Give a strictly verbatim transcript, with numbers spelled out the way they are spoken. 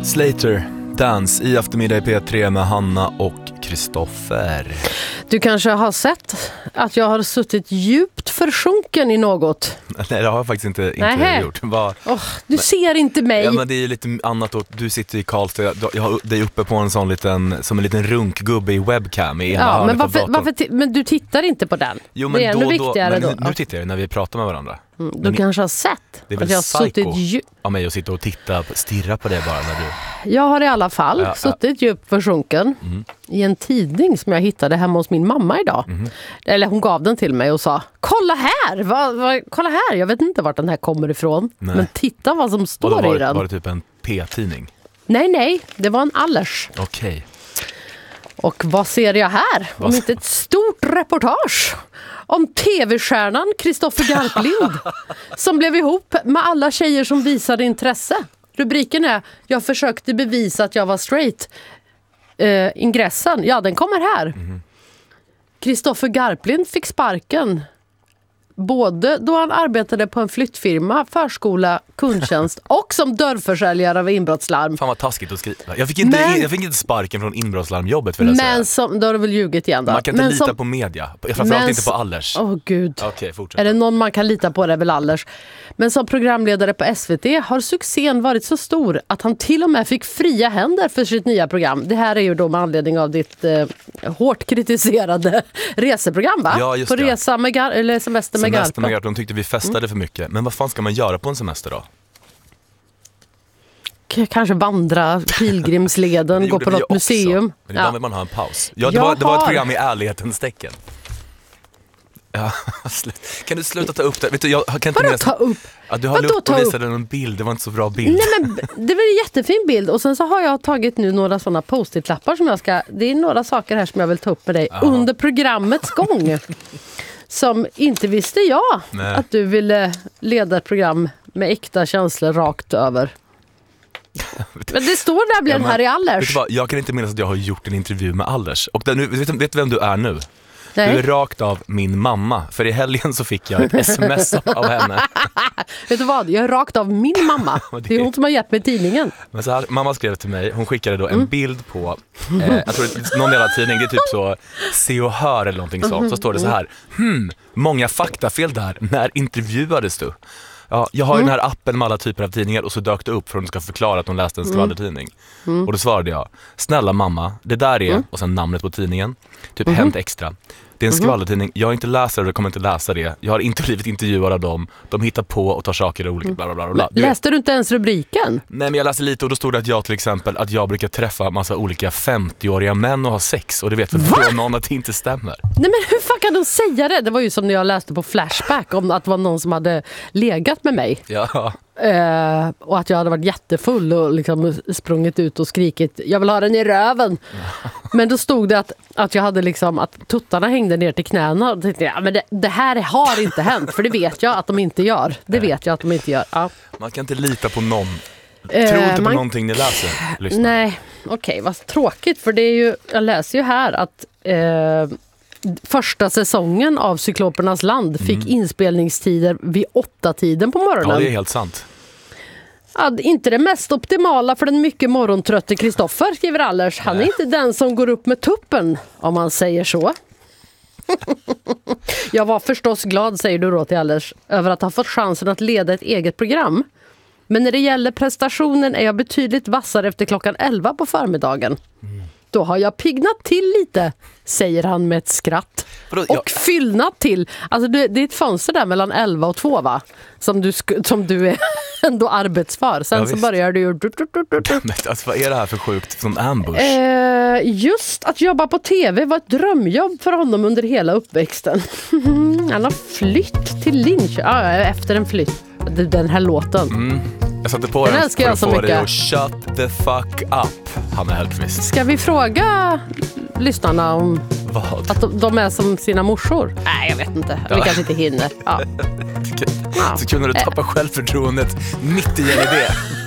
Slater, dans i eftermiddag i P tre med Hanna och Kristoffer. Du kanske har sett att jag har suttit djupt försjunken i något. Nej, det har jag faktiskt inte, inte gjort. Bara, oh, du men, ser inte mig. Ja, men det är ju lite annat. Och du sitter i Karlstad. Jag har dig uppe på en sån liten, som en liten runkgubbe i webcam i ena ja, men varför, varför t- men du tittar inte på den. Jo, men det är då, ännu viktigare då. Men då. Nu, nu tittar jag när vi pratar med varandra. Mm, du men, kanske har sett det är väl att jag har suttit dju- av mig att sitta och titta, stirra på det bara när du... Jag har i alla fall ja, suttit ja. djupt försjunken mm. i en tidning som jag hittade hemma hos min mamma idag. Mm. Eller hon gav den till mig och sa, kolla här, va, va, kolla här, jag vet inte vart den här kommer ifrån. Nej. Men titta vad som står var det, i den. Var det typ en P-tidning? Nej, nej, det var en Allers. Okej. Okay. Och vad ser jag här? Om inte ett stort reportage om tv-stjärnan Kristoffer Garplind som blev ihop med alla tjejer som visade intresse. Rubriken är, jag försökte bevisa att jag var straight. Uh, ingressen, ja den kommer här. Kristoffer mm. Garplind fick sparken. Både då han arbetade på en flyttfirma, förskola, kundtjänst och som dörrförsäljare av inbrottslarm. Fan vad taskigt att skriva. Jag fick inte, men, jag fick inte sparken från inbrottslarmjobbet för det. Men som, då har du väl ljugit igen då. Man kan inte men lita som, på media. Framförallt inte på Allers. Åh oh, gud. Okay, är det någon man kan lita på det är väl Allers. Men som programledare på S V T har succén varit så stor att han till och med fick fria händer för sitt nya program. Det här är ju då med anledning av ditt eh, hårt kritiserade reseprogram va? Ja, just på det. Resa med gar- eller semester med Semester med Garp. De tyckte vi festade mm. för mycket. Men vad fan ska man göra på en semester då? K- kanske vandra pilgrimsleden, gå på något museum. Men ibland ja. vill man ha en paus. Ja, det, var, det var ett program i ärlighetens tecken. Ja, kan du sluta ta upp det? Vet du, jag kan inte Vadå ta upp? Ja, du har lust att visa en bild, det var inte så bra bild. Nej, men det var en jättefin bild. Och sen så har jag tagit nu några sådana post-it-lappar som jag ska... Det är några saker här som jag vill ta upp med dig Aha. under programmets gång. Som inte visste jag Nej. att du ville leda ett program med äkta känslor rakt över. Men det står nämligen ja, men, här i Allers. Vet du vad, jag kan inte minnas att jag har gjort en intervju med Allers. Och där, nu, vet, vet du vem du är nu? Nej. Du är rakt av min mamma. För i helgen så fick jag ett sms av henne. Vet du vad? Jag är rakt av min mamma. det... det är hon som har gett mig tidningen. Men så här, mamma skrev till mig. Hon skickade då en mm. bild på eh, jag tror det är någon jävla tidning. Det är typ så Se och hör eller någonting sånt. Så står det så här. Hmm, många faktafel där. När intervjuades du? Ja, jag har ju mm. den här appen med alla typer av tidningar. Och så dök det upp för att hon ska förklara att hon läste en skvallertidning. Mm. Och då svarade jag. Snälla mamma, det där är mm. och sen namnet på tidningen. Typ mm. Hänt Extra. Det är en skvallertidning. Jag är inte läsare och kommer inte läsa det. Jag har inte blivit intervjuad av dem. De hittar på och tar saker olika bla bla bla bla. Du läste du inte ens rubriken? Nej, men jag läste lite och då stod det att jag till exempel att jag brukar träffa massa olika femtioåriga män och ha sex och det vet väl någon att det inte stämmer. Nej, men hur fan kan de säga det? Det var ju som när jag läste på Flashback om att det var någon som hade legat med mig. Ja. Uh, och att jag hade varit jättefull och liksom sprungit ut och skrikit jag vill ha den i röven. Ja. Men då stod det att, att jag hade liksom att tuttarna hängde ner till knäna och tänkte ja, men det, det här har inte hänt för det vet jag att de inte gör. Det Nej. vet jag att de inte gör. Ja. Man kan inte lita på någon. Tro uh, inte på man... någonting ni läser. Lyssna. Nej, okej, okay, vad tråkigt för det är ju, jag läser ju här att uh, första säsongen av Cyklopernas land fick mm. inspelningstider vid åtta tiden på morgonen. Ja, det är helt sant. Ja, inte det mest optimala för den mycket morgontrötte Kristoffer, skriver Allers. Han är Nej. inte den som går upp med tuppen, om man säger så. Jag var förstås glad, säger du då till Allers, över att ha fått chansen att leda ett eget program. Men när det gäller prestationen är jag betydligt vassare efter klockan elva på förmiddagen. Mm. Då har jag pignat till lite, säger han med ett skratt. Då, och jag... fyllnat till. Alltså det, det är ett fönster där mellan elva och två va? Som du, som du är ändå arbetsför. Sen ja, så börjar du ju... Alltså, vad är det här för sjukt som ambush? Eh, just att jobba på tv var ett drömjobb för honom under hela uppväxten. Han har flytt till Linköping. Ja, efter en flytt. Den här låten. Mm. Jag satte på den, den för att få dig att shut the fuck up, Hanna Hellqvist. Ska vi fråga lyssnarna om Vad? att de, de är som sina morsor? Nej, jag vet inte. Vi ja. kanske inte hinner. Ja. Så kunde du tappa självförtroendet mitt i en idé.